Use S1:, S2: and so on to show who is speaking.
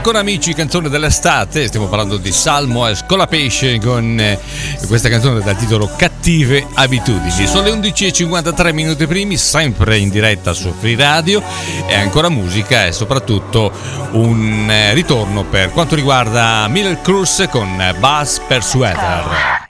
S1: Ancora amici, canzone dell'estate, stiamo parlando di Salmo e Scolapesce con questa canzone dal titolo Cattive Abitudini. Sono le 11:53 minuti primi, sempre in diretta su Free Radio, e ancora musica e soprattutto un ritorno per quanto riguarda Miller Cruz con Buzz Persuader.